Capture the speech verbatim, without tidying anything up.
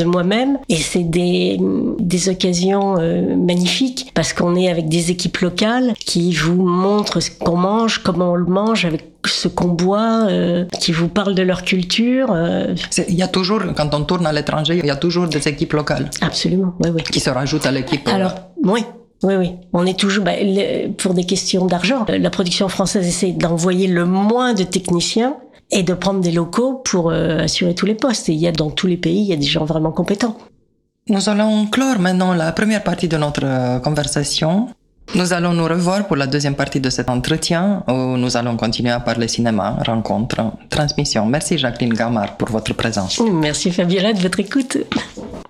moi-même. Et c'est des, des occasions euh, magnifiques parce qu'on est avec des équipes locales qui vous montrent ce qu'on mange, comment on le mange, avec ce qu'on boit, euh, qui vous parlent de leur culture. Euh. Il y a toujours, quand on tourne à l'étranger, il y a toujours des équipes locales. Absolument, oui, oui. Qui se rajoutent à l'équipe. Alors, oui. Oui, oui. On est toujours, bah, le, pour des questions d'argent. La production française essaie d'envoyer le moins de techniciens et de prendre des locaux pour euh, assurer tous les postes. Et il y a dans tous les pays, il y a des gens vraiment compétents. Nous allons clore maintenant la première partie de notre euh, conversation. Nous allons nous revoir pour la deuxième partie de cet entretien où nous allons continuer à parler cinéma, rencontres, transmission. Merci Jacqueline Gamard pour votre présence. Merci Fabiola de votre écoute.